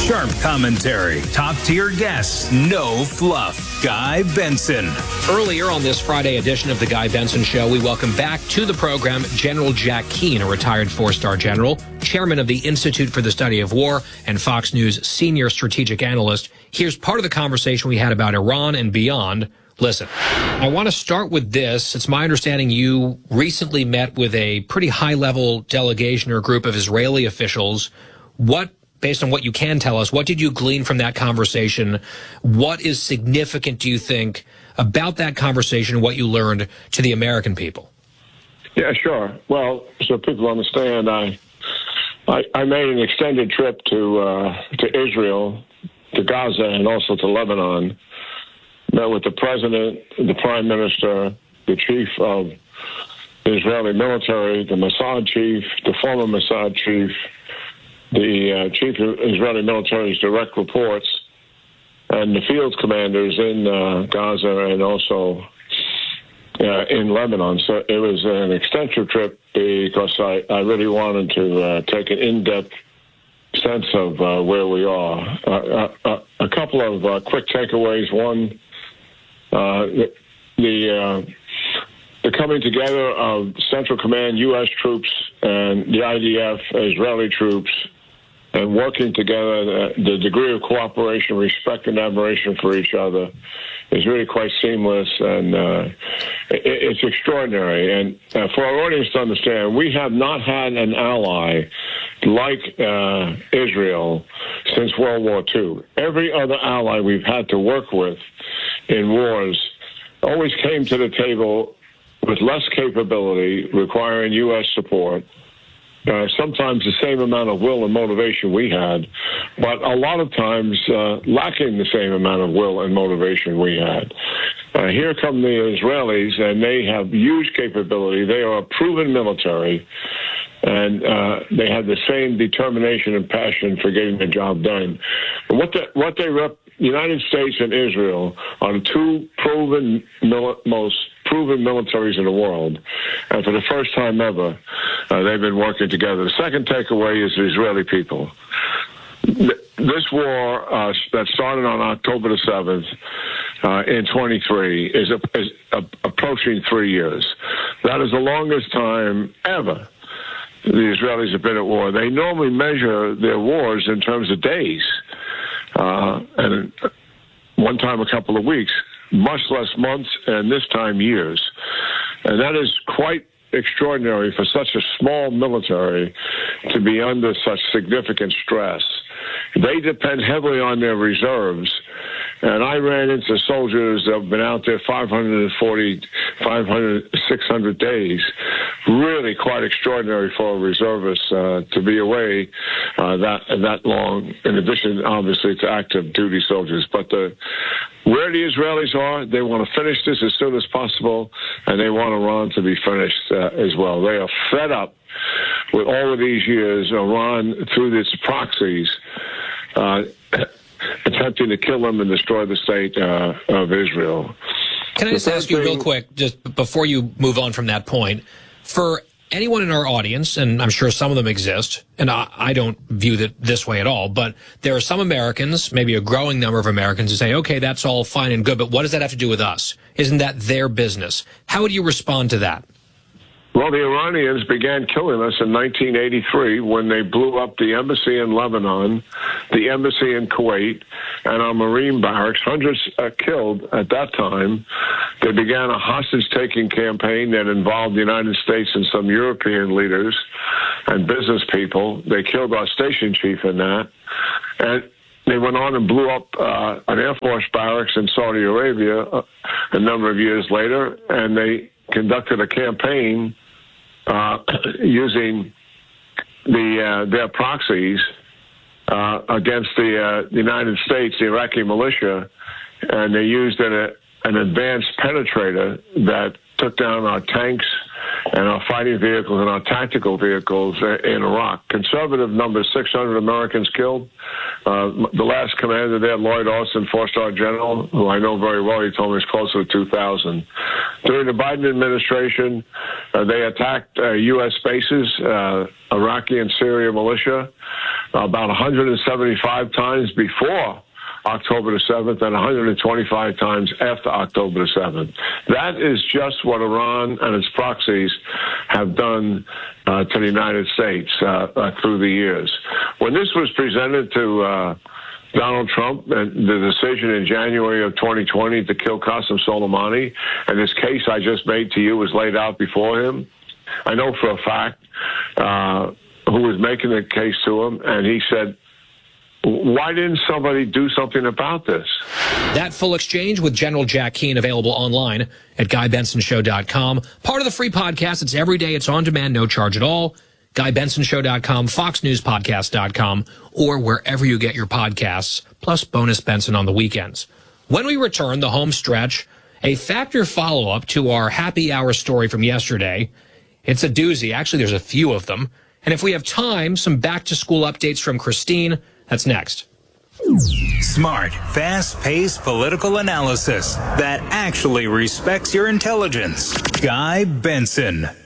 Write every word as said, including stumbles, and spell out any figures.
Sharp commentary, top-tier guests, no fluff. Guy Benson. Earlier on this Friday edition of The Guy Benson Show, we welcome back to the program General Jack Keane, a retired four-star general, chairman of the Institute for the Study of War, and Fox News senior strategic analyst. Here's part of the conversation we had about Iran and beyond. Listen, I want to start with this. It's my understanding you recently met with a pretty high-level delegation or group of Israeli officials. What, based on what you can tell us, what did you glean from that conversation? What is significant, do you think, about that conversation, what you learned to the American people? Yeah, sure. Well, so people understand, I I, I made an extended trip to uh, to Israel, to Gaza, and also to Lebanon. Met with the president, the prime minister, the chief of the Israeli military, the Mossad chief, the former Mossad chief, the uh, chief of Israeli military's direct reports, and the field commanders in uh, Gaza and also uh, in Lebanon. So it was an extensive trip because I, I really wanted to uh, take an in-depth sense of uh, where we are. Uh, uh, a couple of uh, quick takeaways. One, uh, the the, uh, the coming together of Central Command U S troops and the I D F Israeli troops, and working together, the, the degree of cooperation, respect, and admiration for each other is really quite seamless, and uh, it, it's extraordinary. And uh, for our audience to understand, we have not had an ally like uh, Israel since World War Two. Every other ally we've had to work with in wars always came to the table with less capability, requiring U S support. Uh, sometimes the same amount of will and motivation we had, but a lot of times uh, lacking the same amount of will and motivation we had. Uh, here come the Israelis, and they have huge capability. They are a proven military, and uh, they have the same determination and passion for getting the job done. But what, the, what they rep, the United States and Israel are the two proven, mil- most proven militaries in the world, and for the first time ever, uh, they've been working together. The second takeaway is the Israeli people. This war uh, that started on October the seventh uh, in twenty-three is, a, is a, approaching three years. That is the longest time ever the Israelis have been at war. They normally measure their wars in terms of days, uh, and one time a couple of weeks, much less months, and this time years. And that is quite extraordinary for such a small military to be under such significant stress. They depend heavily on their reserves. And I ran into soldiers that have been out there five hundred forty, five hundred, six hundred days. Really quite extraordinary for a reservist uh, to be away uh, that that long, in addition, obviously, to active duty soldiers. But the, where the Israelis are, they want to finish this as soon as possible, and they want Iran to be finished uh, as well. They are fed up with all of these years, Iran, through its proxies, uh, attempting to kill them and destroy the state uh, of Israel. Can I just ask you real quick, just before you move on from that point, for anyone in our audience, and I'm sure some of them exist, and I, I don't view it this way at all, but there are some Americans, maybe a growing number of Americans, who say, okay, that's all fine and good, but what does that have to do with us? Isn't that their business? How would you respond to that? Well, the Iranians began killing us in nineteen eighty-three when they blew up the embassy in Lebanon, the embassy in Kuwait, and our Marine barracks. Hundreds uh, killed at that time. They began a hostage-taking campaign that involved the United States and some European leaders and business people. They killed our station chief in that. And they went on and blew up uh, an Air Force barracks in Saudi Arabia uh, a number of years later, and they conducted a campaign Uh, using the uh, their proxies uh, against the, uh, the United States, the Iraqi militia, and they used an, a, an advanced penetrator that took down our tanks and our fighting vehicles and our tactical vehicles in Iraq. Conservative number, six hundred Americans killed. Uh, the last commander there, Lloyd Austin, four-star general, who I know very well, he told me it's closer to two thousand. During the Biden administration, uh, they attacked uh, U S bases, uh, Iraqi and Syria militia. about one hundred seventy-five times before October the seventh and one hundred twenty-five times after October the seventh. That is just what Iran and its proxies have done uh, to the United States uh, uh, through the years. When this was presented to uh, Donald Trump and the decision in January of twenty twenty to kill Qasem Soleimani, and this case I just made to you was laid out before him, I know for a fact uh, who was making the case to him, and he said, why didn't somebody do something about this? That full exchange with General Jack Keane available online at guy benson show dot com. Part of the free podcast. It's every day. It's on demand, no charge at all. guy benson show dot com, fox news podcast dot com, or wherever you get your podcasts, plus bonus Benson on the weekends. When we return, the home stretch, a Factor follow-up to our happy hour story from yesterday. It's a doozy. Actually, there's a few of them. And if we have time, some back-to-school updates from Christine. That's next. Smart, fast-paced political analysis that actually respects your intelligence. Guy Benson.